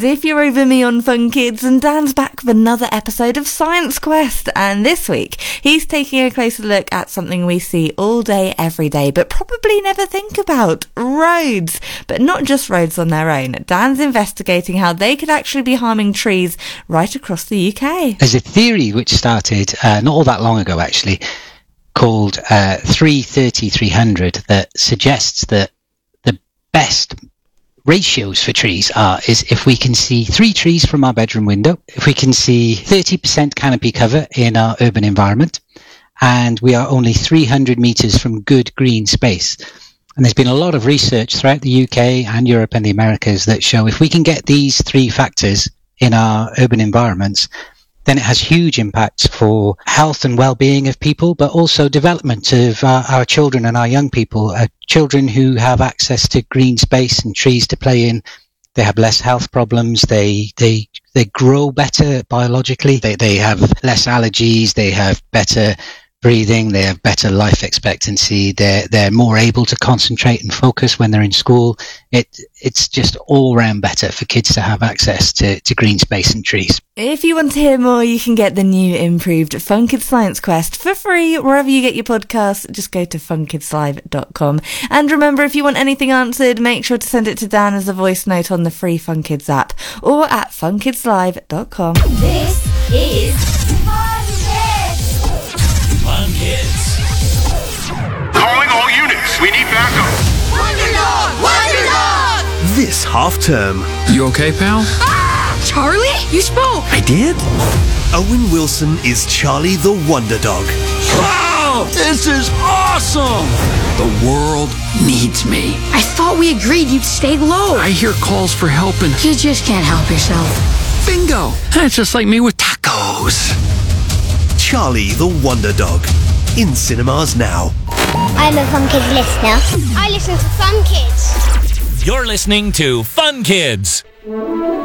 If you're over me on Fun Kids, and Dan's back with another episode of Science Quest, and this week he's taking a closer look at something we see all day, every day, but probably never think about: roads. But not just roads on their own. Dan's investigating how they could actually be harming trees right across the UK. There's a theory which started not all that long ago actually, called 330-300, that suggests that the best ratios for trees is if we can see 3 trees from our bedroom window, if we can see 30% canopy cover in our urban environment, and we are only 300 metres from good green space. And there's been a lot of research throughout the UK and Europe and the Americas that show if we can get these 3 factors in our urban environments, then it has huge impacts for health and well-being of people, but also development of our children and our young people. Children who have access to green space and trees to play in, they have less health problems, they grow better biologically, they have less allergies, they have better breathing, they have better life expectancy, they're more able to concentrate and focus when they're in school. It's just all round better for kids to have access to green space and trees. If you want to hear more, you can get the new improved Fun Kids Science Quest for free wherever you get your podcasts. Just go to funkidslive.com. And remember, if you want anything answered, make sure to send it to Dan as a voice note on the free Fun Kids app or at funkidslive.com. This is Fun Kids. Fun Kids. Calling all units. We need backup. Wonderdog! Wonderdog! This half-term. You okay, pal? Charlie? You spoke! I did? Owen Wilson is Charlie the Wonder Dog. Wow! This is awesome! The world needs me. I thought we agreed you'd stay low. I hear calls for help and... You just can't help yourself. Bingo! That's just like me with tacos. Charlie the Wonder Dog. In cinemas now. I'm a Fun Kids listener. I listen to Fun Kids. You're listening to Fun Kids.